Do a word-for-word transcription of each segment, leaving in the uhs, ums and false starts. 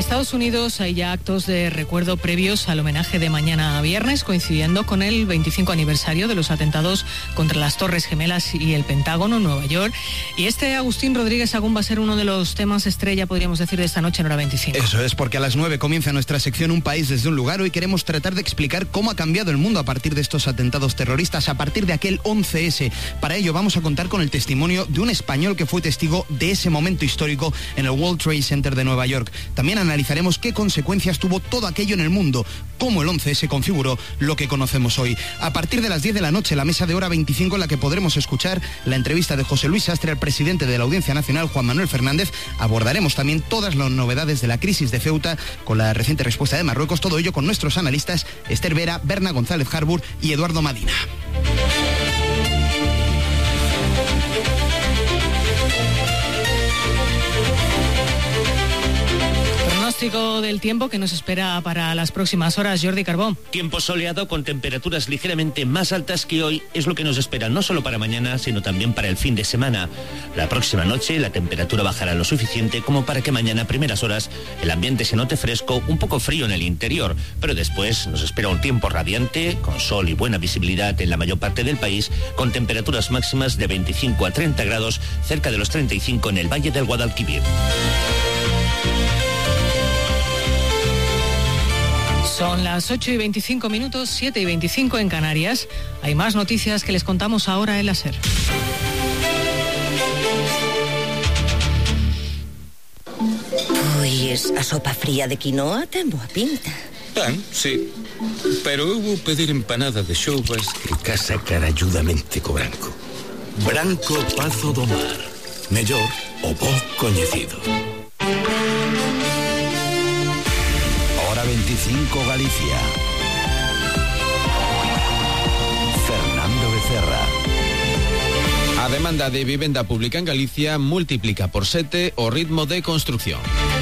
Estados Unidos hay ya actos de recuerdo previos al homenaje de mañana viernes, coincidiendo con el veinticinco aniversario de los atentados contra las Torres Gemelas y el Pentágono en Nueva York. Y este Agustín Rodríguez Sagún va a ser uno de los temas estrella, podríamos decir, de esta noche en Hora veinticinco. Eso es, porque a las nueve comienza nuestra sección Un País desde un Lugar. Hoy queremos tratar de explicar cómo ha cambiado el mundo a partir de estos atentados terroristas, a partir de aquel once ese. Para ello vamos a contar con el testimonio de un español que fue testigo de ese momento histórico en el World Trade Center de Nueva York. También analizaremos qué consecuencias tuvo todo aquello en el mundo, cómo el once ese configuró lo que conocemos hoy. A partir de las diez de la noche, la mesa de Hora veinticinco, en la que podremos escuchar la entrevista de José Luis Sastre al presidente de la Audiencia Nacional, Juan Manuel Fernández. Abordaremos también todas las novedades de la crisis de Ceuta con la reciente respuesta de Marruecos. Todo ello con nuestros analistas Esther Vera, Berna González Harbour y Eduardo Madina. Pronóstico del tiempo que nos espera para las próximas horas, Jordi Carbón. Tiempo soleado con temperaturas ligeramente más altas que hoy es lo que nos espera no solo para mañana, sino también para el fin de semana. La próxima noche la temperatura bajará lo suficiente como para que mañana a primeras horas el ambiente se note fresco, un poco frío en el interior, pero después nos espera un tiempo radiante, con sol y buena visibilidad en la mayor parte del país, con temperaturas máximas de veinticinco a treinta grados, cerca de los treinta y cinco en el Valle del Guadalquivir. Son las ocho y veinticinco minutos, siete y veinticinco en Canarias. Hay más noticias que les contamos ahora en la SER. Pois a sopa fría de quinoa ten boa pinta. Ben, sí, pero eu vou pedir empanada de xoubas que casa caralludamente co branco. Branco Pazo do Mar. Mellor o bo coñecido. Hora veinticinco Galicia. Fernando Becerra. A demanda de vivenda pública en Galicia multiplica por sete o ritmo de construcción.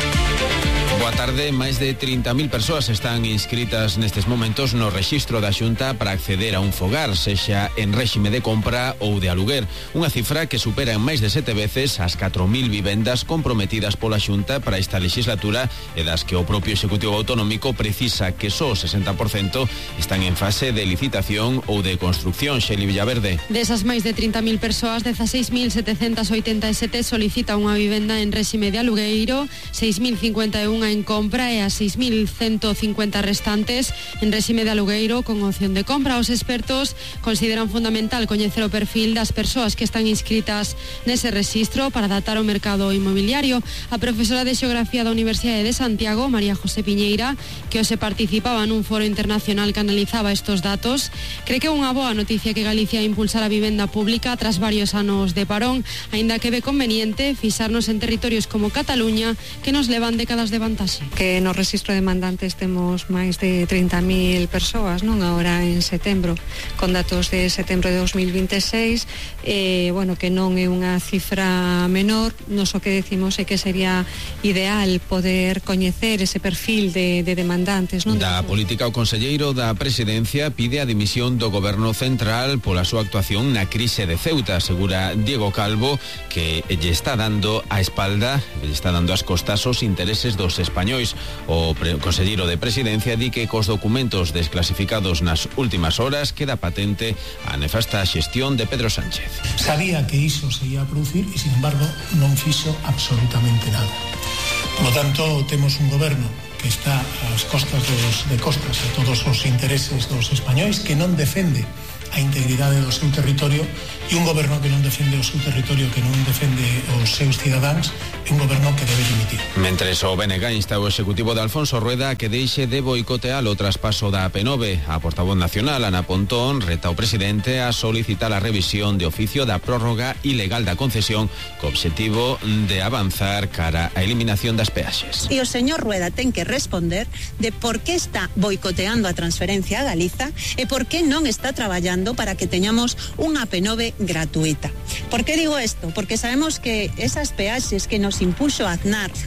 Boa tarde, máis de trinta mil persoas están inscritas nestes momentos no rexistro da Xunta para acceder a un fogar, sexa en réxime de compra ou de aluguer. Unha cifra que supera en máis de sete veces as catro mil vivendas comprometidas pola Xunta para esta legislatura e das que o propio Executivo Autonómico precisa que só o sesenta por cento están en fase de licitación ou de construcción. Xeli Villaverde. Desas máis de trinta mil persoas, dezaseis mil setecentas oitenta e sete solicitan unha vivenda en réxime de alugueiro, seis mil cincuenta e un en compra e as seis mil ciento cincuenta restantes en réxime de alugueiro con opción de compra. Os expertos consideran fundamental coñecer o perfil das persoas que están inscritas nese rexistro para adaptar o mercado inmobiliario. A profesora de Xeografía da Universidade de Santiago, María José Piñeira, que hoxe participaba nun foro internacional que analizaba estos datos, cree que é unha boa noticia que Galicia impulsara a vivenda pública tras varios anos de parón, aínda que ve conveniente fixarnos en territorios como Cataluña que nos levan décadas de vantaxe. Que no rexistro de demandantes temos máis de trinta mil persoas, non? Agora en setembro, con datos de setembro de dos mil vinte e seis, eh, bueno, que non é unha cifra menor. Nos o que decimos é que sería ideal poder coñecer ese perfil de, de demandantes, non? Da política, o conselleiro da Presidencia pide a dimisión do Goberno Central pola súa actuación na crise de Ceuta. Asegura Diego Calvo que lle está dando a espalda, lle está dando as costas os intereses dos españois. O pre- conselleiro de Presidencia di que cos documentos desclasificados nas últimas horas queda patente a nefasta xestión de Pedro Sánchez. Sabía que iso se ia a producir e, sin embargo, non fixo absolutamente nada. Por lo tanto, temos un goberno que está ás costas dos, de costas de todos os intereses dos españois, que non defende a integridade do seu territorio, e un goberno que non defende o seu territorio, que non defende os seus cidadáns, é un goberno que debe dimitir. Mentres o B N G insta o executivo de Alfonso Rueda que deixe de boicotear o traspaso da A P nove. A portavoz nacional, Ana Pontón, reta o presidente a solicitar a revisión de oficio da prórroga ilegal da concesión co obxectivo de avanzar cara á eliminación das peaxes. E o señor Rueda ten que responder de por que está boicoteando a transferencia a Galiza e por que non está traballando para que teñamos unha A P nove gratuita. Por que digo isto? Porque sabemos que esas peaxes que nos impuxo Aznar non só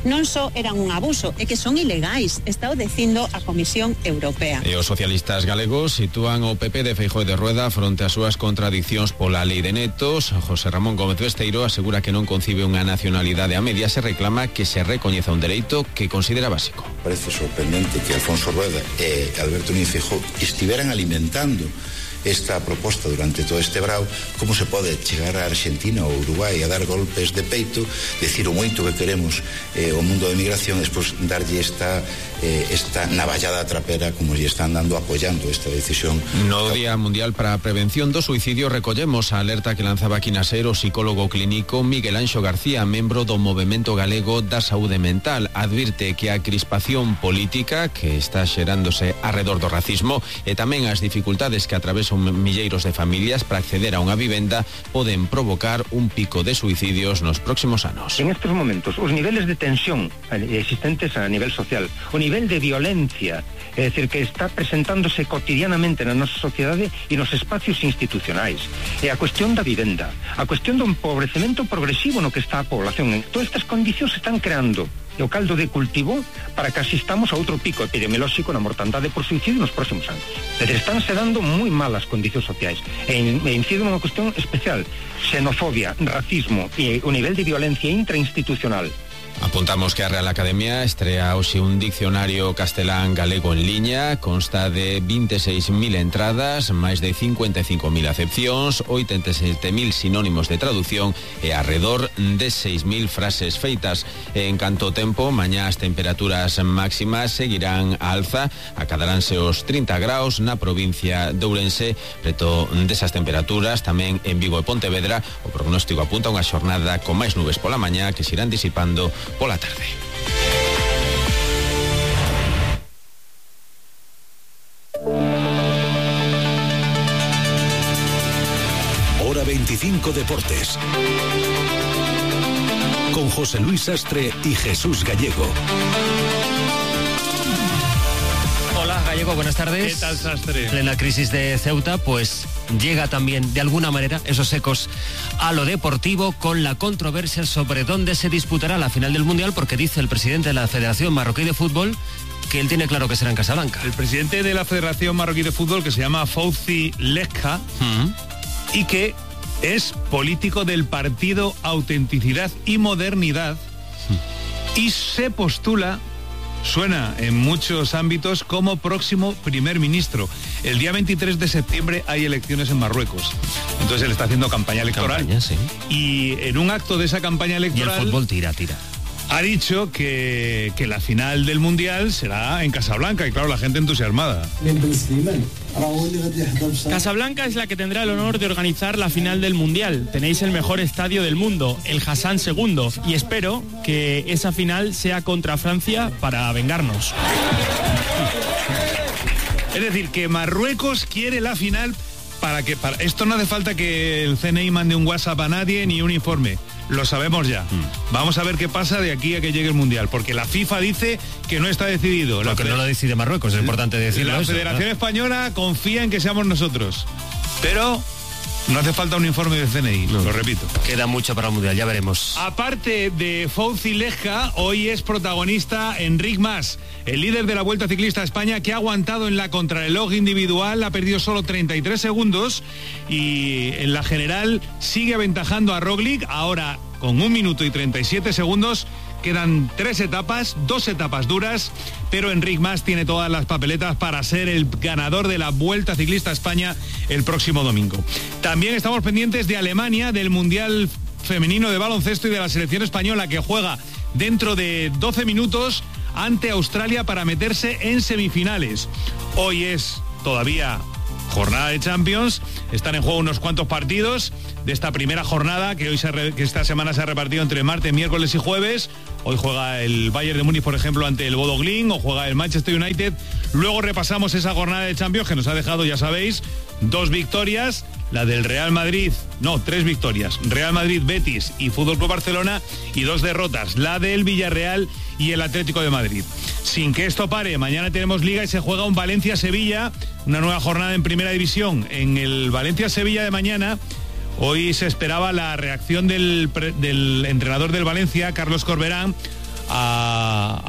só eran un abuso, é que son ilegais, está o dicindo a Comisión Europea. E os socialistas galegos sitúan o P P de Feijóo de Rueda fronte ás súas contradicións pola lei de netos. José Ramón Gómez Besteiro asegura que non concibe unha nacionalidade a medias e reclama que se recoñeza un dereito que considera básico. Parece sorprendente que Alfonso Rueda e Alberto Núñez Feijóo estiveran alimentando esta proposta durante todo este brao. Como se pode chegar a Argentina ou Uruguai a dar golpes de peito, decir o moito que queremos eh, o mundo da migración, despois darlle esta eh, esta navallada trapera como lle están dando apoiando esta decisión. No Día Mundial para a Prevención do Suicidio recollemos a alerta que lanzaba aquí na SER o psicólogo clínico Miguel Anxo García, membro do Movemento Galego da Saúde Mental. Advirte que a crispación política que está xerándose arredor do racismo e tamén as dificultades que atravesan milleiros de familias para acceder a unha vivenda poden provocar un pico de suicidios nos próximos anos. En estes momentos, os niveles de tensión existentes a nivel social, o nivel de violencia, é dicir, que está presentándose cotidianamente na nosa sociedade e nos espacios institucionais, e a cuestión da vivenda, a cuestión do empobrecemento progresivo no que está a población. Todas estas condicións se están creando o caldo de cultivo para que asistamos a outro pico epidemiolóxico na mortandade por suicidio nos próximos anos. É dicir, estánse dando moi malas condicións sociais e, e incide nunha cuestión especial: xenofobia, racismo e o nivel de violencia intrainstitucional. Apuntamos que a Real Academia estrea hoxe un diccionario castelán galego en liña. Consta de vinte e seis mil entradas, máis de cincuenta e cinco mil acepcións, oitenta e sete mil sinónimos de traducción e arredor de seis mil frases feitas. En canto ao tempo, mañá as temperaturas máximas seguirán a alza, acadaránse os trinta graus na provincia de Ourense. Preto desas temperaturas tamén en Vigo e Pontevedra. O prognóstico apunta a unha xornada con máis nubes pola mañá que se irán disipando pola tarde. Hora veinticinco Deportes. Con José Luis Sastre y Jesús Gallego. Hola Gallego, buenas tardes. ¿Qué tal, Sastre? Plena crisis de Ceuta, pues llega también de alguna manera esos ecos a lo deportivo, con la controversia sobre dónde se disputará la final del Mundial, porque dice el presidente de la Federación Marroquí de Fútbol que él tiene claro que será en Casablanca. El presidente de la Federación Marroquí de Fútbol, que se llama Fauzi Lejka, uh-huh. y que es político del partido Autenticidad y Modernidad, uh-huh. y se postula, suena en muchos ámbitos, como próximo primer ministro. El día veintitrés de septiembre hay elecciones en Marruecos. Entonces él está haciendo campaña electoral. Campaña, sí. Y en un acto de esa campaña electoral... Y el fútbol tira, tira. Ha dicho que, que la final del Mundial será en Casablanca. Y claro, la gente entusiasmada. Casablanca es la que tendrá el honor de organizar la final del Mundial. Tenéis el mejor estadio del mundo, el Hassan segundo, y espero que esa final sea contra Francia para vengarnos. Es decir, que Marruecos quiere la final para que... Para, esto no hace falta que el C N I mande un WhatsApp a nadie ni un informe. Lo sabemos ya. Mm. Vamos a ver qué pasa de aquí a que llegue el Mundial, porque la FIFA dice que no está decidido. Porque la, no lo decide Marruecos, es importante decirlo. La eso, Federación ¿no? Española confía en que seamos nosotros, pero no hace falta un informe del C N I, no. Lo repito. Queda mucho para el Mundial, ya veremos. Aparte de Fauzi Lejka, hoy es protagonista Enric Mas, el líder de la Vuelta Ciclista a España, que ha aguantado en la contrarreloj individual, ha perdido solo treinta y tres segundos, y en la general sigue aventajando a Roglic. Ahora, con un minuto y treinta y siete segundos, quedan tres etapas, dos etapas duras, pero Enric Mas tiene todas las papeletas para ser el ganador de la Vuelta Ciclista a España el próximo domingo. También estamos pendientes de Alemania, del Mundial Femenino de Baloncesto y de la selección española, que juega dentro de doce minutos ante Australia para meterse en semifinales. Hoy es todavía jornada de Champions, están en juego unos cuantos partidos de esta primera jornada que hoy se re, que esta semana se ha repartido entre martes, miércoles y jueves. Hoy juega el Bayern de Múnich, por ejemplo, ante el Bodo Glimt, o juega el Manchester United. Luego repasamos esa jornada de Champions que nos ha dejado, ya sabéis, dos victorias, la del Real Madrid, no, tres victorias, Real Madrid, Betis y Fútbol Club Barcelona, y dos derrotas, la del Villarreal y el Atlético de Madrid. Sin que esto pare, mañana tenemos Liga y se juega un Valencia-Sevilla, una nueva jornada en Primera División. En el Valencia-Sevilla de mañana, hoy se esperaba la reacción del, del entrenador del Valencia, Carlos Corberán, a,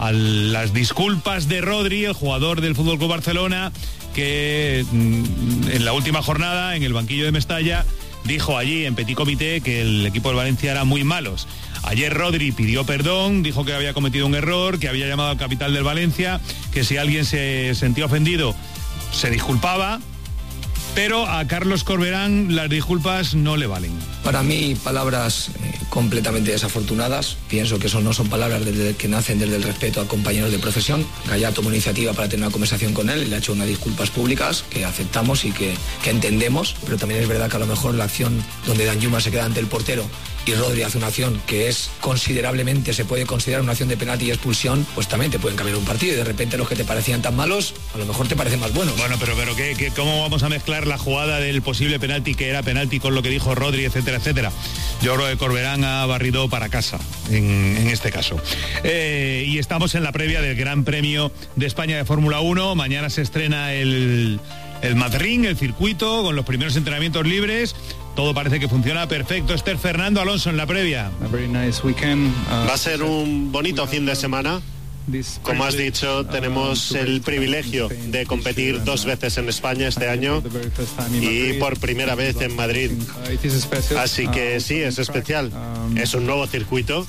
a las disculpas de Rodri, el jugador del F C Barcelona, que mm, en la última jornada, en el banquillo de Mestalla, dijo allí en Petit Comité que el equipo del Valencia era muy malos. Ayer Rodri pidió perdón, dijo que había cometido un error, que había llamado al capitán del Valencia, que si alguien se sentía ofendido se disculpaba, pero a Carlos Corberán las disculpas no le valen. Para mí, palabras eh, completamente desafortunadas. Pienso que eso no son palabras desde, que nacen desde el respeto a compañeros de profesión. Gallá tomó iniciativa para tener una conversación con él, le ha hecho unas disculpas públicas que aceptamos y que, que entendemos, pero también es verdad que a lo mejor la acción donde Danjuma se queda ante el portero y Rodri hace una acción que es considerablemente, se puede considerar una acción de penalti y expulsión, pues también te pueden cambiar un partido y de repente los que te parecían tan malos, a lo mejor te parecen más buenos. Bueno, pero, pero ¿qué, qué, ¿cómo vamos a mezclar la jugada del posible penalti que era penalti con lo que dijo Rodri, etcétera, etcétera? Yo creo que Corberán ha barrido para casa en, en este caso. Eh, y estamos en la previa del Gran Premio de España de Fórmula uno. Mañana se estrena el, el Madrid, el circuito, con los primeros entrenamientos libres. Todo parece que funciona perfecto. Esther Fernando Alonso en la previa. Va a ser un bonito fin de semana. Como has dicho, tenemos el privilegio de competir dos veces en España este año y por primera vez en Madrid. Así que sí, es especial. Es un nuevo circuito.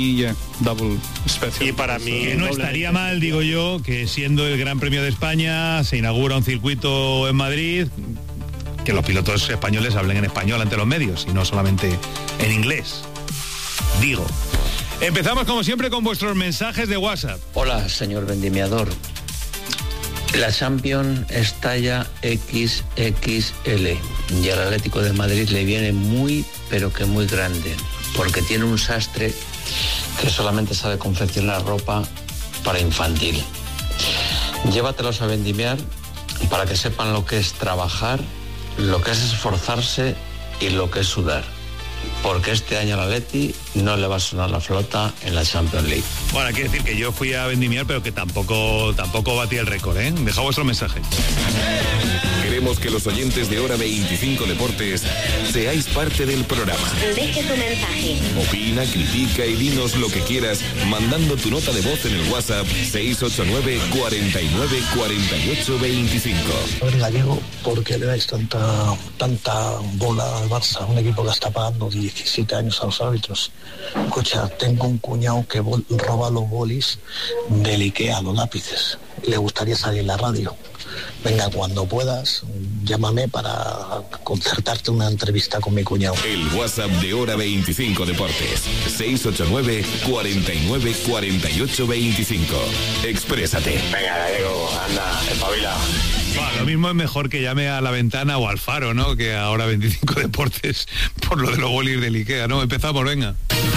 Y para mí... Que no estaría mal, digo yo, que siendo el Gran Premio de España se inaugura un circuito en Madrid, que los pilotos españoles hablen en español ante los medios y no solamente en inglés. Digo. Empezamos como siempre con vuestros mensajes de WhatsApp. Hola, señor vendimiador. La Champions está ya equis equis ele y al Atlético de Madrid le viene muy, pero que muy grande, porque tiene un sastre que solamente sabe confeccionar ropa para infantil. Llévatelos a vendimiar para que sepan lo que es trabajar, lo que es esforzarse y lo que es sudar. Porque este año al Atleti no le va a sonar la flota en la Champions League. Bueno, quiere decir que yo fui a vendimiar, pero que tampoco tampoco batí el récord, ¿eh? Deja vuestro mensaje. Queremos que los oyentes de Hora veinticinco Deportes seáis parte del programa. Deje tu mensaje. Opina, critica y dinos lo que quieras mandando tu nota de voz en el WhatsApp seis ocho nueve, cuarenta y nueve, cuarenta y ocho, veinticinco. A ver, Gallego, ¿por qué le dais tanta, tanta bola al Barça? Un equipo que está pagando diecisiete años a los árbitros. Escucha, tengo un cuñado que bol, roba los bolis del Ikea, los lápices. Le gustaría salir en la radio. Venga, cuando puedas, llámame para concertarte una entrevista con mi cuñado. El WhatsApp de Hora veinticinco Deportes, seis ocho nueve, cuarenta y nueve, cuarenta y ocho, veinticinco. Exprésate. Venga, Gallego, anda, espabila. Bueno, lo mismo es mejor que llame a La Ventana o al Faro, ¿no? Que a Hora veinticinco Deportes por lo de los bolis del Ikea, ¿no? Empezamos, venga.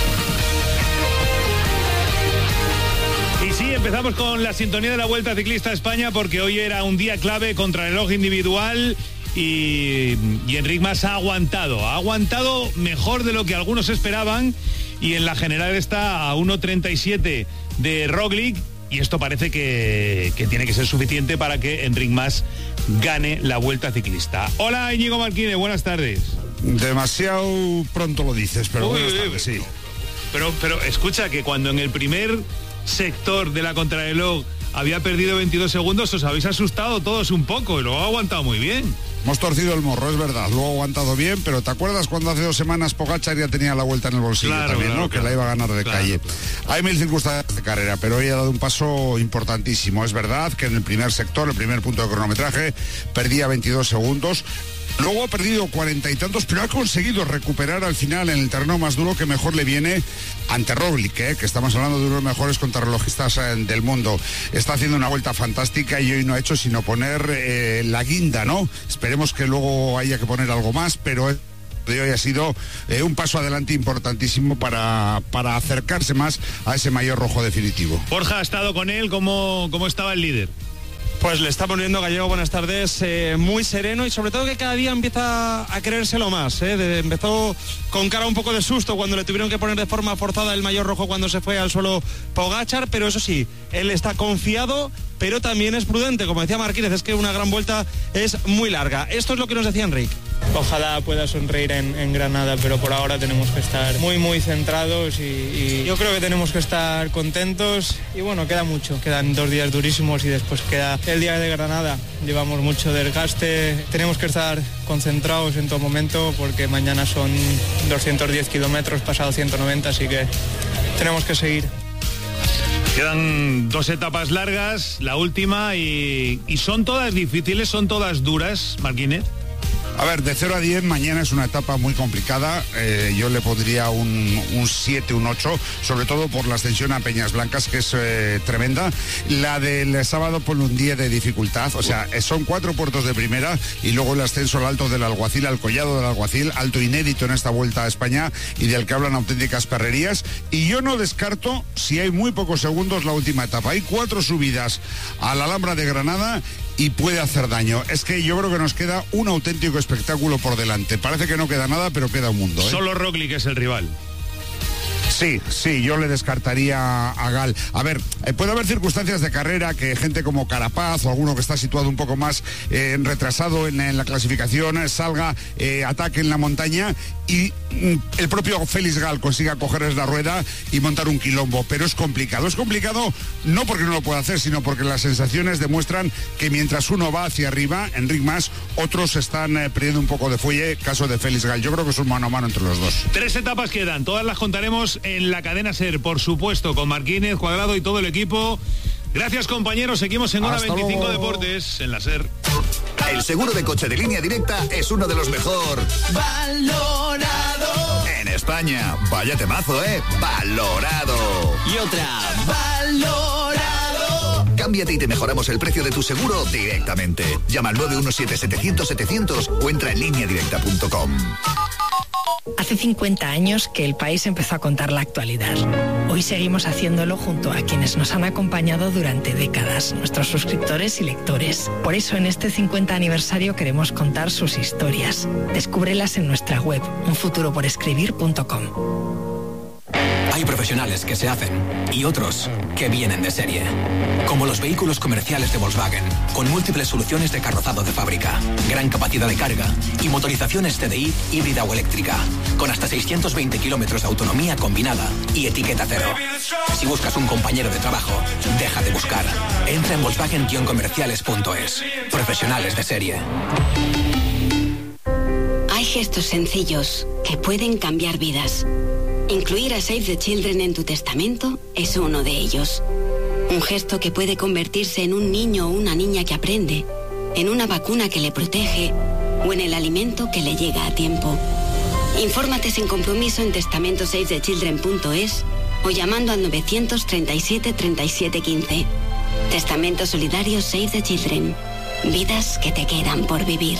Y sí, empezamos con la sintonía de la Vuelta Ciclista a España, porque hoy era un día clave contra el reloj individual y, y Enric Mas ha aguantado, ha aguantado mejor de lo que algunos esperaban y en la general está a uno treinta y siete de Roglic y esto parece que, que tiene que ser suficiente para que Enric Mas gane la Vuelta Ciclista. Hola, Íñigo Marquínez, buenas tardes. Demasiado pronto lo dices, pero Uy, buenas tardes, sí. Pero, pero escucha que cuando en el primer sector de la contrarreloj había perdido veintidós segundos, os habéis asustado todos un poco y luego ha aguantado muy bien. Hemos torcido el morro, es verdad, luego ha aguantado bien, pero ¿te acuerdas cuando hace dos semanas Pogačar ya tenía la vuelta en el bolsillo claro, también, claro, ¿no? Claro, que la iba a ganar de claro, calle. claro. Hay mil circunstancias de carrera, pero hoy ha dado un paso importantísimo. Es verdad que en el primer sector, el primer punto de cronometraje, perdía veintidós segundos. Luego ha perdido cuarenta y tantos, pero ha conseguido recuperar al final en el terreno más duro que mejor le viene ante Roglic, ¿eh? que estamos hablando de uno de los mejores contrarrelojistas eh, del mundo. Está haciendo una vuelta fantástica y hoy no ha hecho sino poner eh, la guinda, ¿no? Esperemos que luego haya que poner algo más, pero de hoy ha sido eh, un paso adelante importantísimo para, para acercarse más a ese mayor rojo definitivo. Borja ha estado con él, ¿cómo, cómo estaba el líder? Pues le estamos viendo, Gallego, buenas tardes, eh, muy sereno y sobre todo que cada día empieza a creérselo más. Eh, de, empezó con cara un poco de susto cuando le tuvieron que poner de forma forzada el maillot rojo cuando se fue al suelo Pogačar, pero eso sí, él está confiado, pero también es prudente. Como decía Marquínez, es que una gran vuelta es muy larga. Esto es lo que nos decía Enric. Ojalá pueda sonreír en, en Granada, pero por ahora tenemos que estar muy, muy centrados y, y yo creo que tenemos que estar contentos. Y bueno, queda mucho, quedan dos días durísimos y después queda el día de Granada. Llevamos mucho desgaste, tenemos que estar concentrados en todo momento porque mañana son doscientos diez kilómetros, pasado ciento noventa, así que tenemos que seguir. Quedan dos etapas largas, la última, y, y son todas difíciles, son todas duras, Marquínez. A ver, de cero a diez mañana es una etapa muy complicada. Eh, yo le pondría un, un siete, un ocho, sobre todo por la ascensión a Peñas Blancas, que es eh, tremenda. La del sábado pone un diez de dificultad, o sea, son cuatro puertos de primera y luego el ascenso al Alto del Alguacil, al Collado del Alguacil, alto inédito en esta Vuelta a España y del que hablan auténticas perrerías. Y yo no descarto, si hay muy pocos segundos, la última etapa. Hay cuatro subidas a la Alhambra de Granada y puede hacer daño. Es que yo creo que nos queda un auténtico espectáculo por delante. Parece que no queda nada, pero queda un mundo, ¿eh? Solo Roglic es el rival. Sí, sí, yo le descartaría a Gal. A ver, eh, puede haber circunstancias de carrera que gente como Carapaz o alguno que está situado un poco más eh, retrasado en, en la clasificación eh, salga, eh, ataque en la montaña y mm, el propio Félix Gal consiga cogerles la rueda y montar un quilombo. Pero es complicado. Es complicado no porque no lo pueda hacer, sino porque las sensaciones demuestran que mientras uno va hacia arriba, Enric Mas, otros están eh, perdiendo un poco de fuelle, caso de Félix Gal. Yo creo que es un mano a mano entre los dos. Tres etapas quedan, todas las contaremos en la cadena SER, por supuesto, con Marquínez, Cuadrado y todo el equipo. Gracias, compañeros. Seguimos en Hora veinticinco Deportes en la SER. El seguro de coche de Línea Directa es uno de los mejor valorado en España. Vaya temazo, ¿eh? Valorado. Y otra, valorado. Cámbiate y te mejoramos el precio de tu seguro directamente. Llama al nueve uno siete, setecientos, setecientos o entra en línea directa punto com. Hace cincuenta años que el país empezó a contar la actualidad. Hoy seguimos haciéndolo junto a quienes nos han acompañado durante décadas, nuestros suscriptores y lectores. Por eso en este cincuenta aniversario queremos contar sus historias. Descúbrelas en nuestra web, un futuro por escribir punto com. Hay profesionales que se hacen y otros que vienen de serie. Como los vehículos comerciales de Volkswagen, con múltiples soluciones de carrozado de fábrica, gran capacidad de carga y motorizaciones T D I híbrida o eléctrica, con hasta seiscientos veinte kilómetros de autonomía combinada y etiqueta cero. Si buscas un compañero de trabajo, deja de buscar. Entra en volkswagen guion comerciales punto es. Profesionales de serie. Hay gestos sencillos que pueden cambiar vidas. Incluir a Save the Children en tu testamento es uno de ellos. Un gesto que puede convertirse en un niño o una niña que aprende, en una vacuna que le protege o en el alimento que le llega a tiempo. Infórmate sin compromiso en testamento save the children punto es o llamando al novecientos treinta y siete, treinta y siete, quince. Testamento solidario Save the Children. Vidas que te quedan por vivir.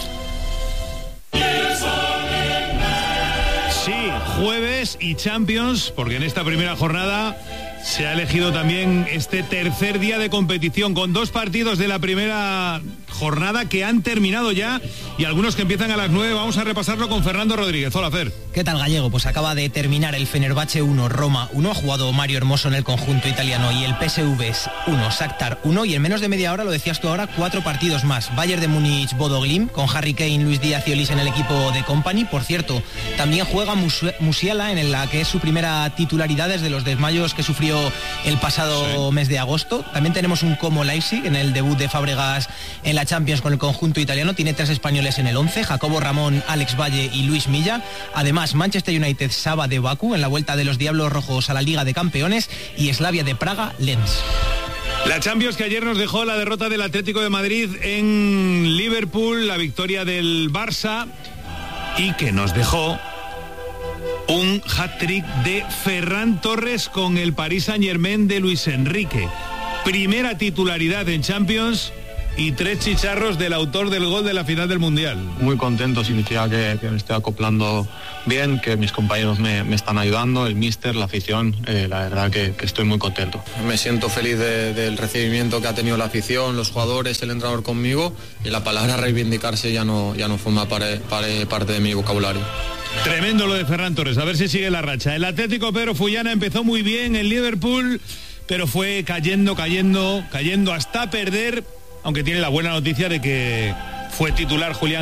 Sí, jueves y Champions, porque en esta primera jornada se ha elegido también este tercer día de competición con dos partidos de la primera jornada que han terminado ya y algunos que empiezan a las nueve. Vamos a repasarlo con Fernando Rodríguez. Hola, Fer. ¿Qué tal, Gallego? Pues acaba de terminar el Fenerbahce uno, Roma uno, ha jugado Mario Hermoso en el conjunto italiano, y el P S V uno, Shakhtar uno, y en menos de media hora, lo decías tú ahora, cuatro partidos más. Bayern de Múnich, Bodo Glimt, con Harry Kane, Luis Díaz y Olise en el equipo de Company. Por cierto, también juega Musiala, en la que es su primera titularidad desde los desmayos que sufrió el pasado sí. mes de agosto. También tenemos un Como Leipzig en el debut de Fábregas en la Champions con el conjunto italiano. Tiene tres españoles en el once, Jacobo Ramón, Alex Valle y Luis Milla. Además, Manchester United, Saba de Baku en la vuelta de los Diablos Rojos a la Liga de Campeones, y Slavia de Praga, Lens. La Champions que ayer nos dejó la derrota del Atlético de Madrid en Liverpool, la victoria del Barça, y que nos dejó un hat-trick de Ferran Torres con el Paris Saint-Germain de Luis Enrique. Primera titularidad en Champions y tres chicharros del autor del gol de la final del Mundial. Muy contento, significa que, que me estoy acoplando bien, que mis compañeros me, me están ayudando, el míster, la afición, eh, la verdad que, que estoy muy contento. Me siento feliz de, del recibimiento que ha tenido la afición, los jugadores, el entrenador conmigo, y la palabra reivindicarse ya no, ya no forma pare, pare, parte de mi vocabulario. Tremendo lo de Ferran Torres, a ver si sigue la racha. El Atlético Pedro Fullana empezó muy bien en Liverpool, pero fue cayendo, cayendo, cayendo hasta perder, aunque tiene la buena noticia de que fue titular Julián